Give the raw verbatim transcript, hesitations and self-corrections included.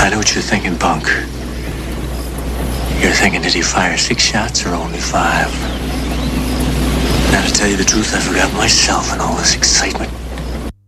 I know what you're thinking, punk. You're thinking, did he fire six shots or only five? Now, to tell you the truth, I forgot myself in all this excitement.